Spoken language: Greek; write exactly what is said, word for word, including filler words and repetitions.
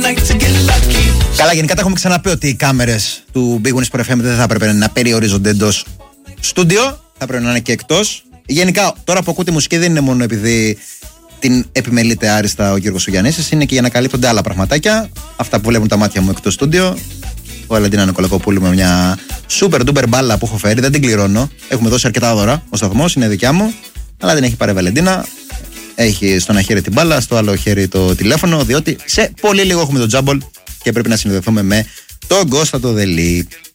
Καλά, γενικά τα έχουμε ξαναπεί ότι οι κάμερες του Big Win Sport εφ εμ δεν θα έπρεπε να περιορίζονται εντός στούντιο, θα πρέπει να είναι και εκτός. Γενικά, τώρα που ακούτε μουσική δεν είναι μόνο επειδή την επιμελείται άριστα ο Γιώργος Ουγιαννίσης, είναι και για να καλύπτονται άλλα πραγματάκια. Αυτά που βλέπουν τα μάτια μου εκτός στούντιο. Ο Βαλεντίνα Νικολακοπούλου με μια super duper μπάλα που έχω φέρει, δεν την κληρώνω. Έχουμε δώσει αρκετά δώρα. Ο σταθμός είναι δικιά μου, αλλά δεν έχει πάρει Βαλεντίνα. Έχει στο ένα χέρι την μπάλα, στο άλλο χέρι το τηλέφωνο, διότι σε πολύ λίγο έχουμε τον τζάμπολ και πρέπει να συνδεθούμε με τον Κώστα το Δελή.